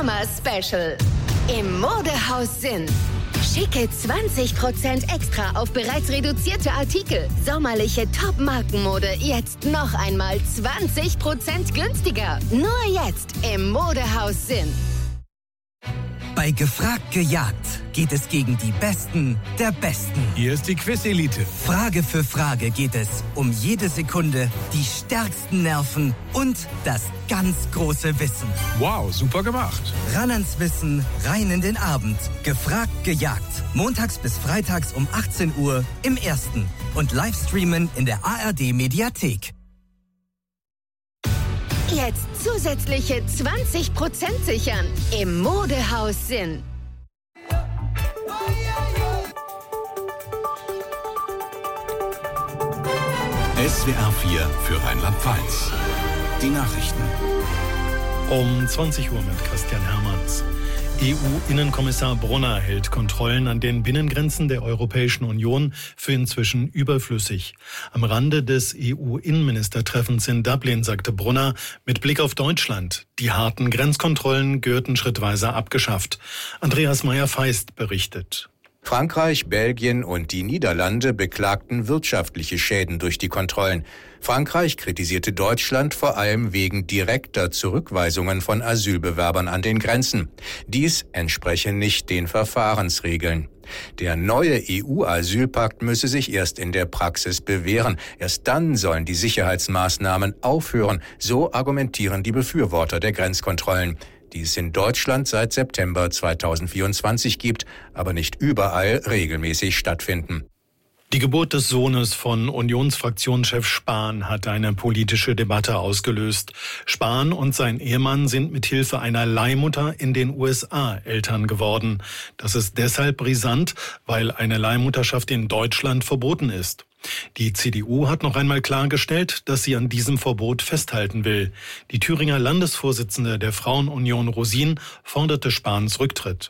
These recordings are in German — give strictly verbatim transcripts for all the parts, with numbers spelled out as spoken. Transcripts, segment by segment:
Sommer-Special. Im Modehaus Sinn. Schicke zwanzig Prozent extra auf bereits reduzierte Artikel. Sommerliche Top-Markenmode jetzt noch einmal zwanzig Prozent günstiger. Nur jetzt im Modehaus Sinn. Bei Gefragt gejagt geht es gegen die Besten der Besten. Hier ist die Quiz-Elite. Frage für Frage geht es um jede Sekunde, die stärksten Nerven und das ganz große Wissen. Wow, super gemacht. Ran ans Wissen, rein in den Abend. Gefragt gejagt. Montags bis freitags um achtzehn Uhr im Ersten. Und Livestreamen in der A R D-Mediathek. Jetzt zusätzliche zwanzig Prozent sichern im Modehaus Sinn. S W R vier für Rheinland-Pfalz. Die Nachrichten. Um zwanzig Uhr mit Christian Hermanns. E U-Innenkommissar Brunner hält Kontrollen an den Binnengrenzen der Europäischen Union für inzwischen überflüssig. Am Rande des E U-Innenministertreffens in Dublin sagte Brunner, mit Blick auf Deutschland, die harten Grenzkontrollen gehörten schrittweise abgeschafft. Andreas Meyer-Feist berichtet. Frankreich, Belgien und die Niederlande beklagten wirtschaftliche Schäden durch die Kontrollen. Frankreich kritisierte Deutschland vor allem wegen direkter Zurückweisungen von Asylbewerbern an den Grenzen. Dies entspreche nicht den Verfahrensregeln. Der neue E U-Asylpakt müsse sich erst in der Praxis bewähren. Erst dann sollen die Sicherheitsmaßnahmen aufhören, so argumentieren die Befürworter der Grenzkontrollen, die es in Deutschland seit September zweitausendvierundzwanzig gibt, aber nicht überall regelmäßig stattfinden. Die Geburt des Sohnes von Unionsfraktionschef Spahn hat eine politische Debatte ausgelöst. Spahn und sein Ehemann sind mit Hilfe einer Leihmutter in den U S A Eltern geworden. Das ist deshalb brisant, weil eine Leihmutterschaft in Deutschland verboten ist. Die C D U hat noch einmal klargestellt, dass sie an diesem Verbot festhalten will. Die Thüringer Landesvorsitzende der Frauenunion Rosin forderte Spahns Rücktritt.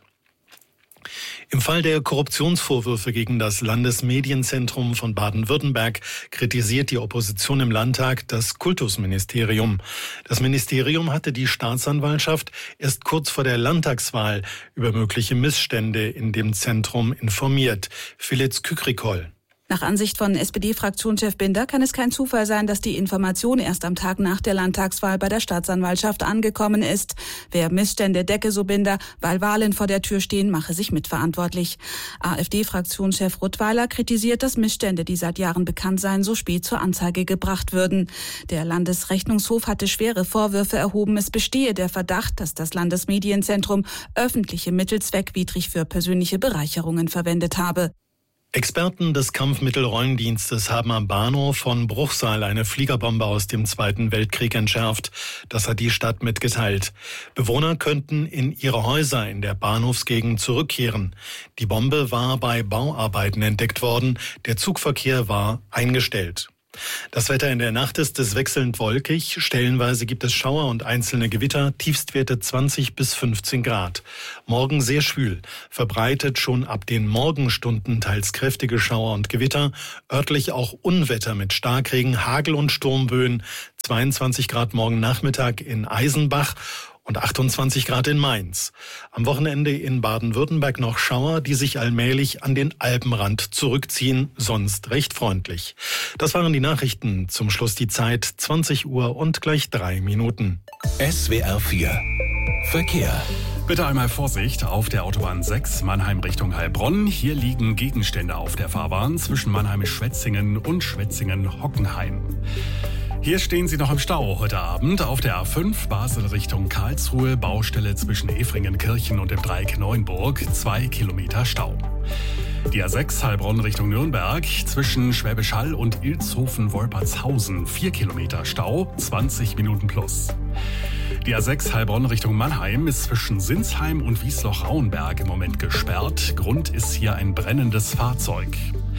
Im Fall der Korruptionsvorwürfe gegen das Landesmedienzentrum von Baden-Württemberg kritisiert die Opposition im Landtag das Kultusministerium. Das Ministerium hatte die Staatsanwaltschaft erst kurz vor der Landtagswahl über mögliche Missstände in dem Zentrum informiert. Filiz Kükrikol. Nach Ansicht von S P D-Fraktionschef Binder kann es kein Zufall sein, dass die Information erst am Tag nach der Landtagswahl bei der Staatsanwaltschaft angekommen ist. Wer Missstände decke, so Binder, weil Wahlen vor der Tür stehen, mache sich mitverantwortlich. AfD-Fraktionschef Rottweiler kritisiert, dass Missstände, die seit Jahren bekannt seien, so spät zur Anzeige gebracht würden. Der Landesrechnungshof hatte schwere Vorwürfe erhoben. Es bestehe der Verdacht, dass das Landesmedienzentrum öffentliche Mittel zweckwidrig für persönliche Bereicherungen verwendet habe. Experten des Kampfmittelrollendienstes haben am Bahnhof von Bruchsal eine Fliegerbombe aus dem Zweiten Weltkrieg entschärft. Das hat die Stadt mitgeteilt. Bewohner könnten in ihre Häuser in der Bahnhofsgegend zurückkehren. Die Bombe war bei Bauarbeiten entdeckt worden. Der Zugverkehr war eingestellt. Das Wetter in der Nacht ist es wechselnd wolkig. Stellenweise gibt es Schauer und einzelne Gewitter. Tiefstwerte zwanzig bis fünfzehn Grad. Morgen sehr schwül. Verbreitet schon ab den Morgenstunden teils kräftige Schauer und Gewitter. Örtlich auch Unwetter mit Starkregen, Hagel und Sturmböen. zweiundzwanzig Grad morgen Nachmittag in Eisenbach und achtundzwanzig Grad in Mainz. Am Wochenende in Baden-Württemberg noch Schauer, die sich allmählich an den Alpenrand zurückziehen, sonst recht freundlich. Das waren die Nachrichten. Zum Schluss die Zeit zwanzig Uhr und gleich drei Minuten. S W R vier Verkehr. Bitte einmal Vorsicht auf der Autobahn sechs Mannheim Richtung Heilbronn. Hier liegen Gegenstände auf der Fahrbahn zwischen Mannheim-Schwetzingen und Schwetzingen-Hockenheim. Hier stehen Sie noch im Stau heute Abend auf der A fünf Basel Richtung Karlsruhe, Baustelle zwischen Efringenkirchen und dem Dreieck Neuenburg, zwei Kilometer Stau. Die A sechs Heilbronn Richtung Nürnberg, zwischen Schwäbisch Hall und Ilshofen-Wolpertshausen, vier Kilometer Stau, zwanzig Minuten plus. Die A sechs Heilbronn Richtung Mannheim ist zwischen Sinsheim und Wiesloch-Rauenberg im Moment gesperrt. Grund ist hier ein brennendes Fahrzeug.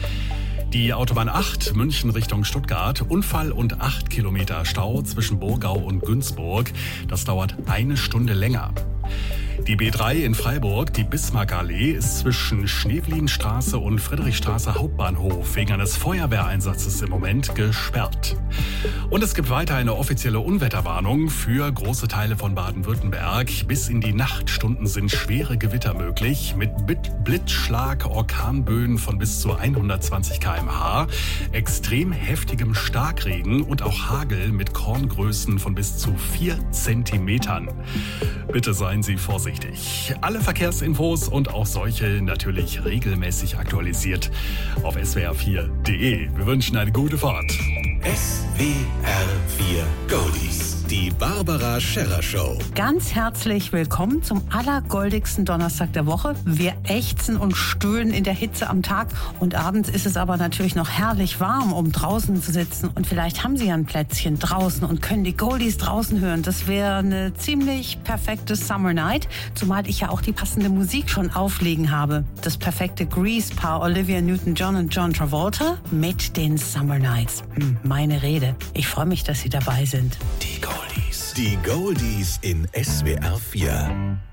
Die Autobahn acht München Richtung Stuttgart, Unfall und acht Kilometer Stau zwischen Burgau und Günzburg. Das dauert eine Stunde länger. Die B drei in Freiburg, die Bismarckallee, ist zwischen Schneewlinstraße und Friedrichstraße Hauptbahnhof wegen eines Feuerwehreinsatzes im Moment gesperrt. Und es gibt weiter eine offizielle Unwetterwarnung für große Teile von Baden-Württemberg. Bis in die Nachtstunden sind schwere Gewitter möglich mit Blitzschlag, Orkanböen von bis zu hundertzwanzig Kilometer pro Stunde, extrem heftigem Starkregen und auch Hagel mit Korngrößen von bis zu vier Zentimetern. Bitte seien Sie vorsichtig. Alle Verkehrsinfos und auch solche natürlich regelmäßig aktualisiert auf S W R vier punkt de. Wir wünschen eine gute Fahrt. S W R vier Goldies. Die Barbara Scherrer Show. Ganz herzlich willkommen zum allergoldigsten Donnerstag der Woche. Wir ächzen und stöhnen in der Hitze am Tag und abends ist es aber natürlich noch herrlich warm, um draußen zu sitzen. Und vielleicht haben Sie ja ein Plätzchen draußen und können die Goldies draußen hören. Das wäre eine ziemlich perfekte Summer Night, zumal ich ja auch die passende Musik schon auflegen habe. Das perfekte Grease-Paar Olivia Newton-John und John Travolta mit den Summer Nights. Hm, meine Rede. Ich freue mich, dass Sie dabei sind. Die Goldies. Die Goldies in S W R vier.